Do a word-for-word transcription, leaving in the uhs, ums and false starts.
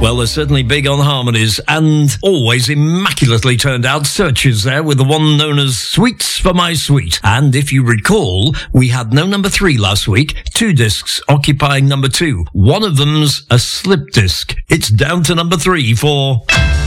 Well, they're certainly big on harmonies and always immaculately turned out searches there with the one known as Sweets for My Sweet. And if you recall, we had no number three last week, two discs occupying number two. One of them's a slip disc. It's down to number three for...